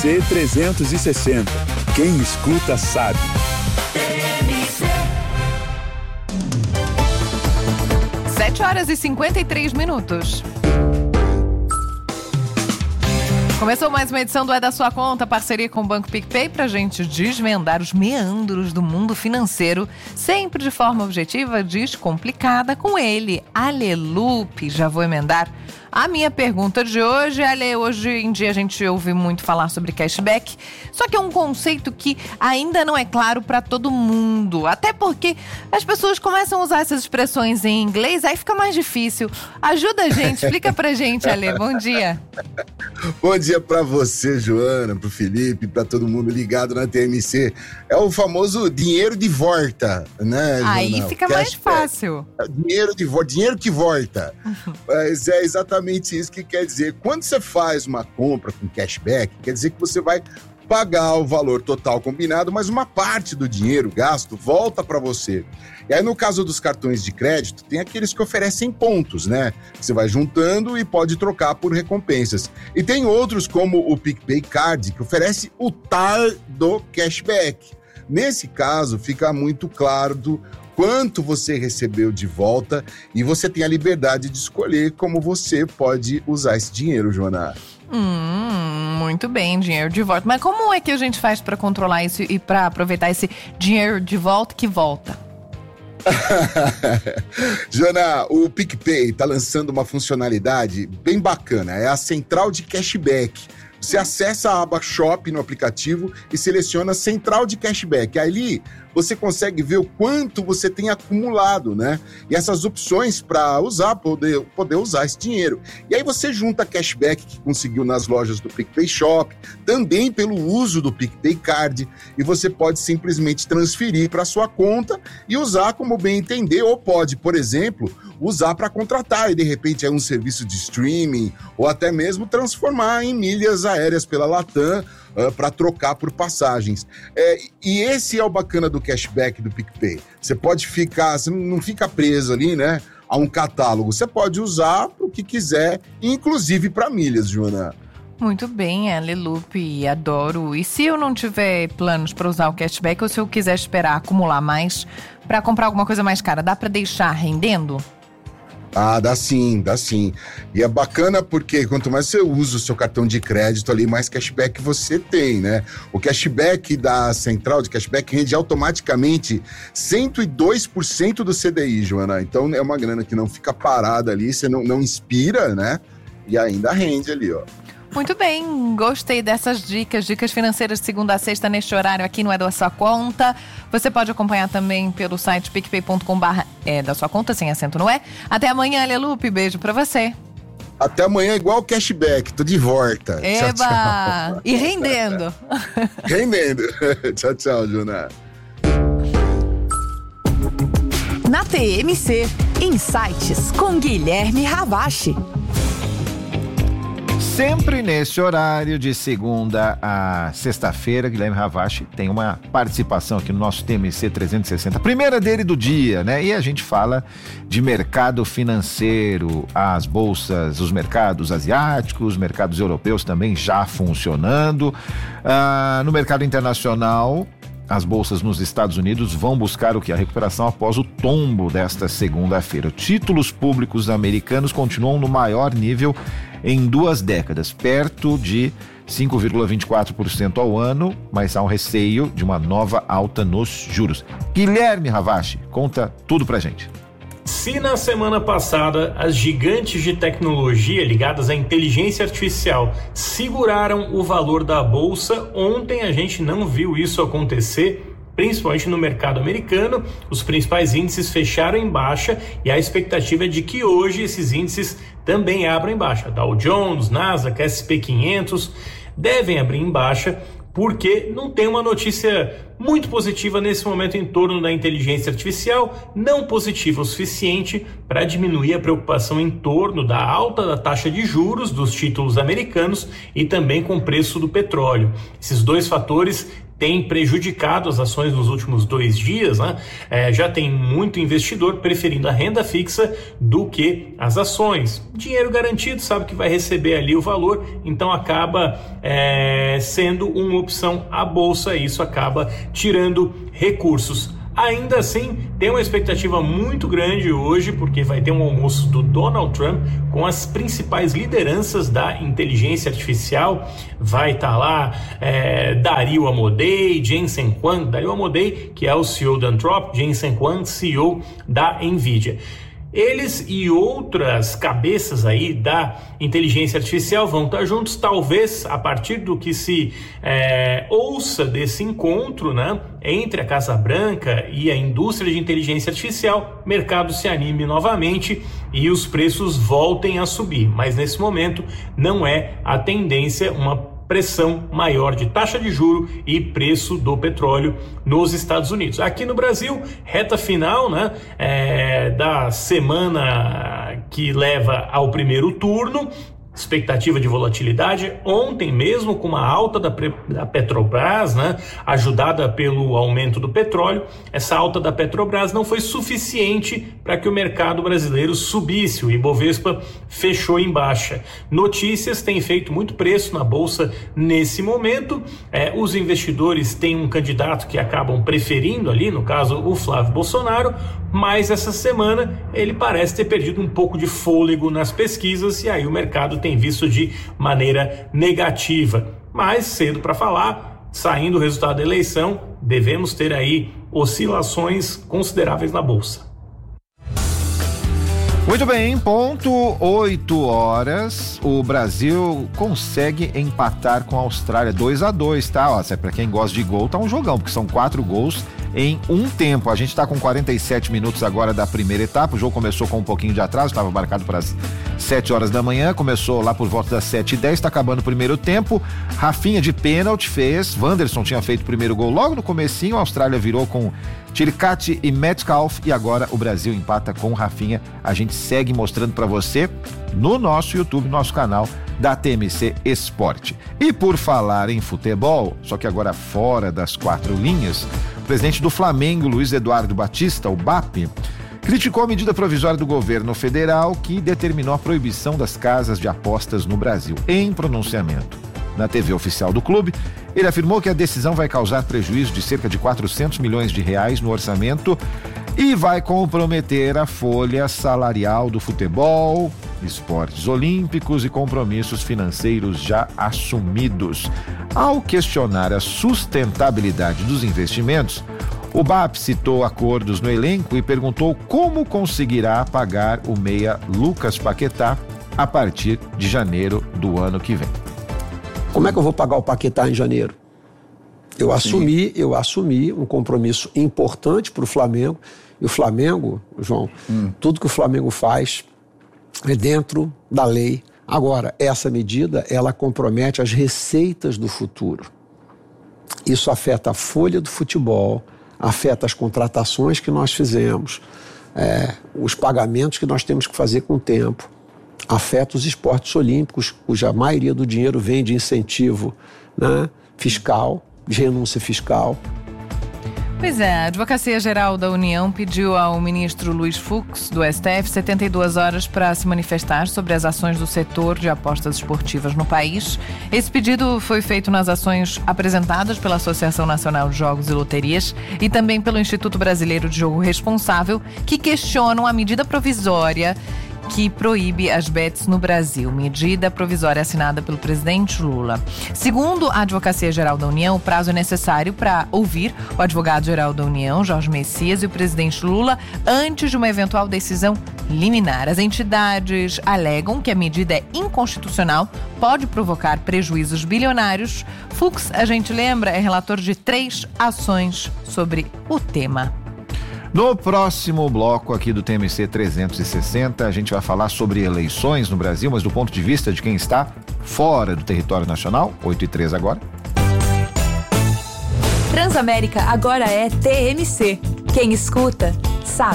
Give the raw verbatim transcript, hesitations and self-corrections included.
C trezentos e sessenta. Quem escuta sabe. sete horas e cinquenta e três minutos. Começou mais uma edição do É da Sua Conta, parceria com o Banco PicPay, pra gente desvendar os meandros do mundo financeiro, sempre de forma objetiva, descomplicada, com ele, Ale Lupe. Já vou emendar a minha pergunta de hoje. Ale, hoje em dia a gente ouve muito falar sobre cashback, só que é um conceito que ainda não é claro para todo mundo, até porque as pessoas começam a usar essas expressões em inglês, aí fica mais difícil. Ajuda a gente, explica pra gente, Ale. Bom dia. Bom dia pra você, Joana, pro Felipe, pra todo mundo ligado na T M C. É o famoso dinheiro de volta, né, Joana? Aí fica mais fácil. Dinheiro de volta, dinheiro que volta. Uhum. Mas é exatamente isso que quer dizer. Quando você faz uma compra com cashback, quer dizer que você vai pagar o valor total combinado, mas uma parte do dinheiro gasto volta para você. E aí, no caso dos cartões de crédito, tem aqueles que oferecem pontos, né? Você vai juntando e pode trocar por recompensas. E tem outros, como o PicPay Card, que oferece o T A R do cashback. Nesse caso, fica muito claro do quanto você recebeu de volta e você tem a liberdade de escolher como você pode usar esse dinheiro, Joana. Hum, muito bem, dinheiro de volta. Mas como é que a gente faz para controlar isso e para aproveitar esse dinheiro de volta que volta? Joana, o PicPay está lançando uma funcionalidade bem bacana, é a central de cashback. Você acessa a aba Shop no aplicativo e seleciona Central de Cashback. Ali você consegue ver o quanto você tem acumulado, né? E essas opções para usar, poder, poder usar esse dinheiro. E aí você junta cashback que conseguiu nas lojas do PicPay Shop, também pelo uso do PicPay Card, e você pode simplesmente transferir para sua conta e usar como bem entender, ou pode, por exemplo, usar para contratar e de repente é um serviço de streaming, ou até mesmo transformar em milhas aéreas pela Latam, Uh, para trocar por passagens. É, e esse é o bacana do cashback do PicPay. Você pode ficar, você não fica preso ali, né, a um catálogo. Você pode usar o que quiser, inclusive para milhas, Joana. Muito bem, Ale Lupe, adoro. E se eu não tiver planos para usar o cashback, ou se eu quiser esperar acumular mais para comprar alguma coisa mais cara, dá para deixar rendendo? Ah, dá sim, dá sim. E é bacana porque quanto mais você usa o seu cartão de crédito ali, mais cashback você tem, né? O cashback da central de cashback rende automaticamente cento e dois por cento do C D I, Joana. Então é uma grana que não fica parada ali, você não, não inspira, né? E ainda rende ali, ó. Muito bem, gostei dessas dicas, dicas financeiras de segunda a sexta neste horário aqui no É da Sua Conta. Você pode acompanhar também pelo site picpay ponto com barra é da sua conta, sem acento no é. Até amanhã, Ale Lupe, beijo pra você. Até amanhã, igual cashback, tô de volta. Eba! Tchau, tchau. E rendendo. Rendendo. Tchau, tchau, Juna. Na T M C, Insights com Guilherme Ravache. Sempre nesse horário, de segunda a sexta-feira, Guilherme Ravache tem uma participação aqui no nosso T M C trezentos e sessenta, a primeira dele do dia, né? E a gente fala de mercado financeiro, as bolsas, os mercados asiáticos, os mercados europeus também já funcionando. Ah, no mercado internacional, as bolsas nos Estados Unidos vão buscar o que? A recuperação após o tombo desta segunda-feira. Títulos públicos americanos continuam no maior nível em duas décadas, perto de cinco vírgula vinte e quatro por cento ao ano, mas há um receio de uma nova alta nos juros. Guilherme Ravache, conta tudo pra gente. Se na semana passada as gigantes de tecnologia ligadas à inteligência artificial seguraram o valor da bolsa, ontem a gente não viu isso acontecer, principalmente no mercado americano. Os principais índices fecharam em baixa e a expectativa é de que hoje esses índices também abram em baixa. Dow Jones, Nasdaq, S e P quinhentos devem abrir em baixa, porque não tem uma notícia muito positiva nesse momento em torno da inteligência artificial, não positiva o suficiente para diminuir a preocupação em torno da alta da taxa de juros dos títulos americanos e também com o preço do petróleo. Esses dois fatores tem prejudicado as ações nos últimos dois dias, né? É, já tem muito investidor preferindo a renda fixa do que as ações. Dinheiro garantido, sabe que vai receber ali o valor, então acaba é, sendo uma opção a bolsa, e isso acaba tirando recursos. Ainda assim, tem uma expectativa muito grande hoje, porque vai ter um almoço do Donald Trump com as principais lideranças da inteligência artificial. Vai estar tá lá é, Dario Amodei, Jensen Huang, Dario Amodei, que é o C E O da Anthropic, Jensen Huang, C E O da NVIDIA. Eles e outras cabeças aí da inteligência artificial vão estar juntos, talvez a partir do que se é, ouça desse encontro, né, entre a Casa Branca e a indústria de inteligência artificial, o mercado se anime novamente e os preços voltem a subir. Mas nesse momento não é a tendência, uma pressão maior de taxa de juro e preço do petróleo nos Estados Unidos. Aqui no Brasil, reta final, né, é, da semana que leva ao primeiro turno, expectativa de volatilidade ontem mesmo com uma alta da, da Petrobras, né, ajudada pelo aumento do petróleo. Essa alta da Petrobras não foi suficiente para que o mercado brasileiro subisse, o Ibovespa fechou em baixa. Notícias têm feito muito preço na bolsa nesse momento, é, os investidores têm um candidato que acabam preferindo ali, no caso o Flávio Bolsonaro, mas essa semana ele parece ter perdido um pouco de fôlego nas pesquisas e aí o mercado tem visto de maneira negativa. Mas cedo para falar, saindo o resultado da eleição, devemos ter aí oscilações consideráveis na bolsa. Muito bem, ponto oito horas, o Brasil consegue empatar com a Austrália dois a dois, tá? Ó, é para quem gosta de gol, tá um jogão, porque são quatro gols em um tempo. A gente tá com quarenta e sete minutos agora da primeira etapa, o jogo começou com um pouquinho de atraso, estava marcado para as sete horas da manhã, começou lá por volta das sete e dez, tá acabando o primeiro tempo. Rafinha de pênalti fez, Wanderson tinha feito o primeiro gol logo no comecinho, a Austrália virou com Tiricati e Metcalf e agora o Brasil empata com Rafinha. A gente segue mostrando para você no nosso YouTube, nosso canal da T M C Esporte. E por falar em futebol, só que agora fora das quatro linhas, o presidente do Flamengo, Luiz Eduardo Batista, o B A P, criticou a medida provisória do governo federal que determinou a proibição das casas de apostas no Brasil. Em pronunciamento na T V oficial do clube, ele afirmou que a decisão vai causar prejuízo de cerca de quatrocentos milhões de reais no orçamento e vai comprometer a folha salarial do futebol, esportes olímpicos e compromissos financeiros já assumidos. Ao questionar a sustentabilidade dos investimentos, o B A P citou acordos no elenco e perguntou como conseguirá pagar o meia Lucas Paquetá a partir de janeiro do ano que vem. Como é que eu vou pagar o Paquetá em janeiro? Eu assumi, eu assumi um compromisso importante para o Flamengo. E o Flamengo, João, hum. tudo que o Flamengo faz é dentro da lei. Agora, essa medida, ela compromete as receitas do futuro. Isso afeta a folha do futebol, afeta as contratações que nós fizemos, é, os pagamentos que nós temos que fazer com o tempo, afeta os esportes olímpicos, cuja maioria do dinheiro vem de incentivo, né, fiscal, de renúncia fiscal. Pois é, a Advocacia Geral da União pediu ao ministro Luiz Fux, do S T F, setenta e duas horas para se manifestar sobre as ações do setor de apostas esportivas no país. Esse pedido foi feito nas ações apresentadas pela Associação Nacional de Jogos e Loterias e também pelo Instituto Brasileiro de Jogo Responsável, que questionam a medida provisória que proíbe as bets no Brasil, medida provisória assinada pelo presidente Lula. Segundo a Advocacia Geral da União, o prazo é necessário para ouvir o advogado-geral da União, Jorge Messias, e o presidente Lula antes de uma eventual decisão liminar. As entidades alegam que a medida é inconstitucional, pode provocar prejuízos bilionários. Fux, a gente lembra, é relator de três ações sobre o tema. No próximo bloco aqui do T M C trezentos e sessenta, a gente vai falar sobre eleições no Brasil, mas do ponto de vista de quem está fora do território nacional. oito e três agora. Transamérica agora é T M C. Quem escuta, sabe.